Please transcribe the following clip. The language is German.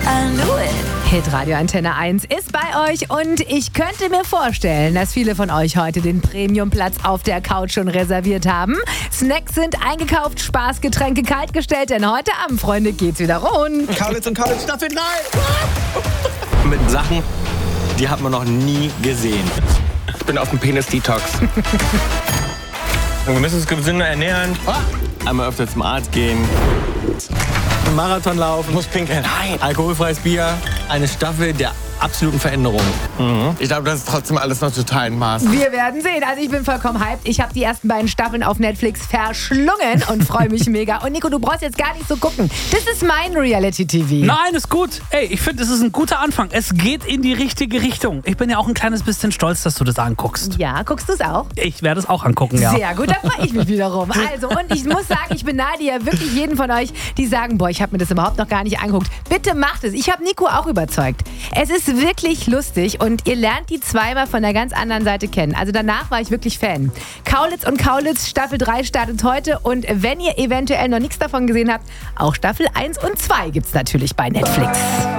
I knew it. Hitradio Antenne 1 ist bei euch und ich könnte mir vorstellen, dass viele von euch heute den Premiumplatz auf der Couch schon reserviert haben. Snacks sind eingekauft, Spaßgetränke kaltgestellt, denn heute Abend, Freunde, geht's wieder rund. Kaulitz und Kaulitz Staffel 3. Mit Sachen, die hat man noch nie gesehen. Ich bin auf dem Penis-Detox. Wir müssen uns gesünder ernähren. Einmal öfter zum Arzt gehen. Einen Marathon laufen. Muss pinkeln. Nein. Alkoholfreies Bier. Eine Staffel der absoluten Veränderung. Ich glaube, das ist trotzdem alles noch total in Maß. Wir werden sehen. Also ich bin vollkommen hyped. Ich habe die ersten beiden Staffeln auf Netflix verschlungen und freue mich mega. Und Nico, du brauchst jetzt gar nicht so gucken. Das ist mein Reality-TV. Nein, ist gut. Ey, ich finde, es ist ein guter Anfang. Es geht in die richtige Richtung. Ich bin ja auch ein kleines bisschen stolz, dass du das anguckst. Ja, guckst du es auch? Ich werde es auch angucken, ja. Sehr gut, da freue ich mich wiederum. Also, und ich muss sagen, ich beneide ja wirklich jeden von euch, die sagen, boah, ich habe mir das überhaupt noch gar nicht angeguckt. Bitte macht es. Ich habe Nico auch überzeugt. Es ist wirklich lustig und ihr lernt die zweimal von der ganz anderen Seite kennen. Also danach war ich wirklich Fan. Kaulitz und Kaulitz Staffel 3 startet heute und wenn ihr eventuell noch nichts davon gesehen habt, auch Staffel 1 und 2 gibt's natürlich bei Netflix.